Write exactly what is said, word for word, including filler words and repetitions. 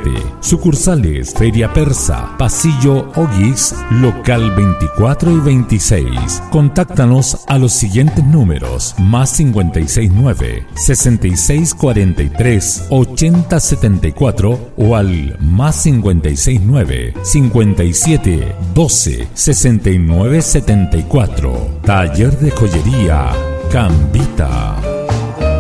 siete. Sucursales Feria Persa, Pasillo O'Geeks, local veinticuatro y veintiséis. Contáctanos a los siguientes números: más cincuenta y seis nueve, sesenta y seis cuarenta y tres, ochenta setenta y cuatro o al más cincuenta y seis nueve, cincuenta y siete doce, sesenta y nueve setenta y cuatro. Taller de Joyería Cambita.